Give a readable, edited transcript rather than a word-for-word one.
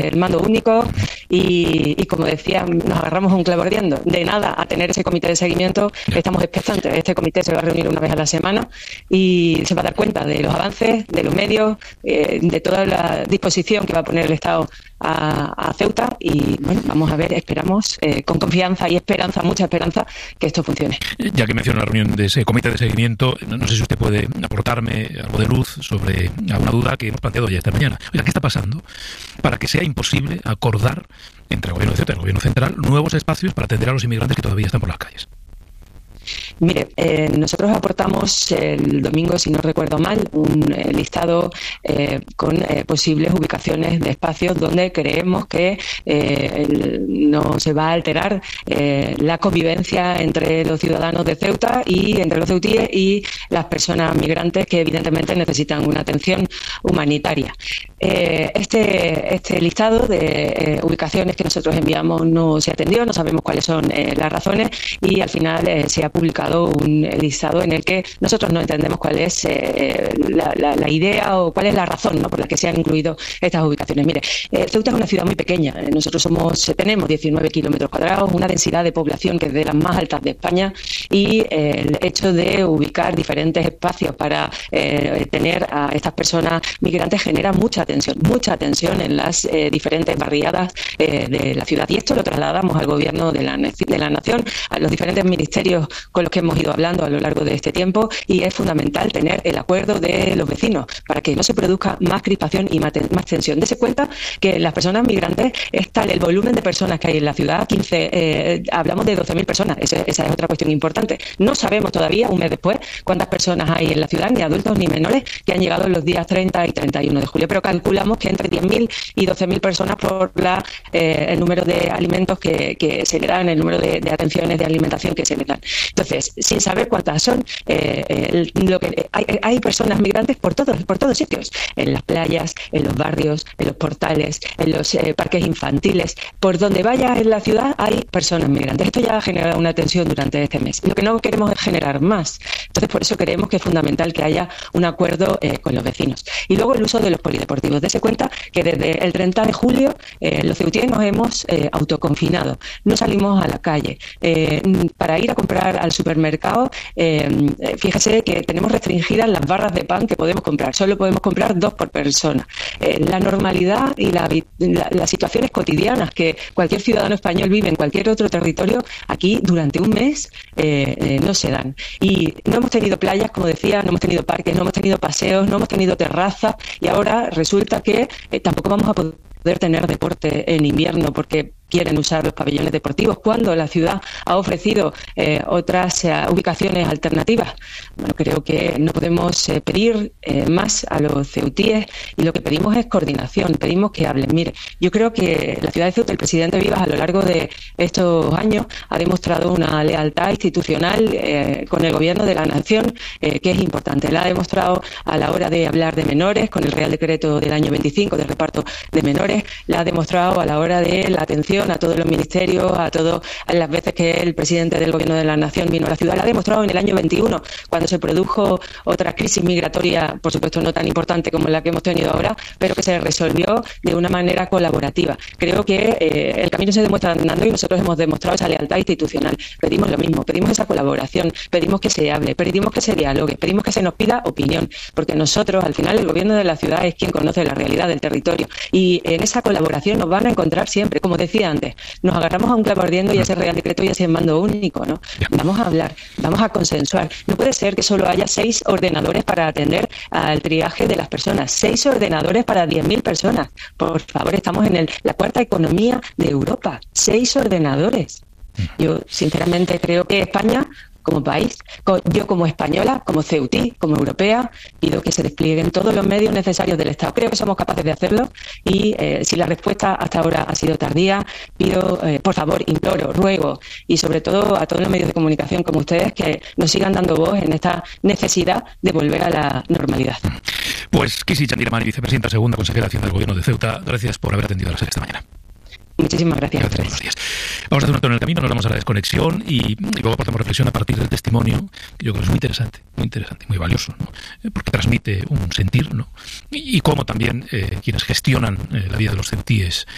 el mando único y como decía, nos agarramos a un clavo ardiendo. De nada a tener ese comité de seguimiento, estamos expectantes. Este comité se va a reunir una vez a la semana y se va a dar cuenta de los avances, de los medios, de toda la disposición que va a poner el Estado a Ceuta y bueno, vamos a ver, esperamos con confianza y esperanza, mucha esperanza, que esto funcione. Ya que menciona la reunión de ese comité de seguimiento, no sé si usted puede aportarme algo de luz sobre alguna duda que hemos planteado ya esta mañana. Oiga, ¿qué está pasando para que sea imposible acordar entre el gobierno de Ceuta y el gobierno central nuevos espacios para atender a los inmigrantes que todavía están por las calles? Mire, nosotros aportamos el domingo, si no recuerdo mal, un listado con posibles ubicaciones de espacios donde creemos que no se va a alterar la convivencia entre los ciudadanos de Ceuta y entre los ceutíes y las personas migrantes que evidentemente necesitan una atención humanitaria. Este listado de ubicaciones que nosotros enviamos no se atendió, no sabemos cuáles son las razones y al final se ha publicado un listado en el que nosotros no entendemos cuál es la idea o cuál es la razón, ¿no?, por la que se han incluido estas ubicaciones. Mire, Ceuta es una ciudad muy pequeña, nosotros tenemos 19 kilómetros cuadrados, una densidad de población que es de las más altas de España y el hecho de ubicar diferentes espacios para tener a estas personas migrantes genera mucha tensión en las diferentes barriadas de la ciudad y esto lo trasladamos al gobierno de la nación, a los diferentes ministerios con los que hemos ido hablando a lo largo de este tiempo y es fundamental tener el acuerdo de los vecinos para que no se produzca más crispación y más tensión. Dese cuenta que las personas migrantes es tal el volumen de personas que hay en la ciudad, hablamos de 12.000 personas, esa es otra cuestión importante. No sabemos todavía, un mes después, cuántas personas hay en la ciudad, ni adultos ni menores, que han llegado en los días 30 y 31 de julio, pero calculamos que entre 10.000 y 12.000 personas por el número de alimentos que se le dan, el número de atenciones de alimentación que se le dan. Entonces, sin saber cuántas son, hay personas migrantes por todos sitios, en las playas, en los barrios, en los portales, en los parques infantiles, por donde vaya en la ciudad hay personas migrantes. Esto ya ha generado una tensión durante este mes. Lo que no queremos es generar más. Entonces, por eso creemos que es fundamental que haya un acuerdo con los vecinos. Y luego el uso de los polideportivos. Dese cuenta que desde el 30 de julio los ceutíes nos hemos autoconfinado. No salimos a la calle. Para ir a comprar al supermercado, fíjese que tenemos restringidas las barras de pan que podemos comprar. Solo podemos comprar 2 por persona. La normalidad y las situaciones cotidianas que cualquier ciudadano español vive en cualquier otro territorio, aquí durante un mes no se dan. Y no hemos tenido playas, como decía, no hemos tenido parques, no hemos tenido paseos, no hemos tenido terrazas y ahora resulta que tampoco vamos a poder tener deporte en invierno porque quieren usar los pabellones deportivos, cuando la ciudad ha ofrecido otras ubicaciones alternativas. Bueno, creo que no podemos pedir más a los ceutíes y lo que pedimos es coordinación, pedimos que hablen. Mire, yo creo que la ciudad de Ceuta, el presidente Vivas, a lo largo de estos años ha demostrado una lealtad institucional con el gobierno de la nación que es importante. La ha demostrado a la hora de hablar de menores, con el Real Decreto del año 25 de reparto de menores, la ha demostrado a la hora de la atención a todos los ministerios, a las veces que el presidente del gobierno de la nación vino a la ciudad, la ha demostrado en el año 21, cuando se produjo otra crisis migratoria, por supuesto no tan importante como la que hemos tenido ahora, pero que se resolvió de una manera colaborativa. Creo que el camino se demuestra andando y nosotros hemos demostrado esa lealtad institucional. Pedimos lo mismo, pedimos esa colaboración, pedimos que se hable, pedimos que se dialogue, pedimos que se nos pida opinión, porque nosotros, al final, el gobierno de la ciudad es quien conoce la realidad del territorio y en esa colaboración nos van a encontrar siempre, como decía antes, nos agarramos a un clavo ardiendo y ese Real Decreto y ese mando único, ¿no? Vamos a hablar, vamos a consensuar. No puede ser que solo haya 6 ordenadores para atender al triaje de las personas, 6 ordenadores para 10.000 personas. Por favor, estamos en la cuarta economía de Europa, 6 ordenadores. Yo, sinceramente, creo que España, como país, yo como española, como ceutí, como europea, pido que se desplieguen todos los medios necesarios del Estado. Creo que somos capaces de hacerlo y si la respuesta hasta ahora ha sido tardía, pido, por favor, imploro, ruego y sobre todo a todos los medios de comunicación como ustedes que nos sigan dando voz en esta necesidad de volver a la normalidad. Pues Kisi Chandiramani, vicepresidenta segunda consejera de Hacienda del Gobierno de Ceuta, gracias por haber atendido a la SER esta mañana. Muchísimas gracias. Gracias, buenos días. Vamos a hacer un alto en el camino, nos vamos a la desconexión y luego aportamos reflexión a partir del testimonio, que yo creo que es muy interesante, muy valioso, ¿no? Porque transmite un sentir, ¿no? Y cómo también quienes gestionan la vida de los ceutíes